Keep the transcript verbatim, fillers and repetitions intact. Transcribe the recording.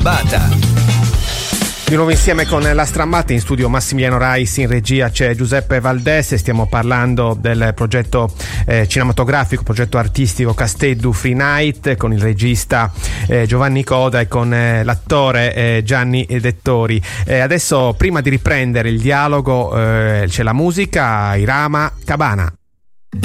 Bata. Di nuovo insieme con la Strambata, in studio Massimiliano Rais, in regia c'è Giuseppe Valdese. Stiamo parlando del progetto eh, cinematografico, progetto artistico Casteddu Free Night, con il regista eh, Giovanni Coda e con eh, l'attore eh, Gianni Dettori. Eh, adesso, prima di riprendere il dialogo, eh, c'è la musica, Irama Cabana.